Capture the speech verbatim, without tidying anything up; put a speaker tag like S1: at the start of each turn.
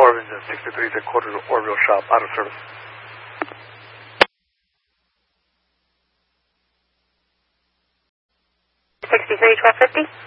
S1: Orbit's at sixty-three, the quarter to orbital shop, out of service.
S2: sixty-three, twelve fifty.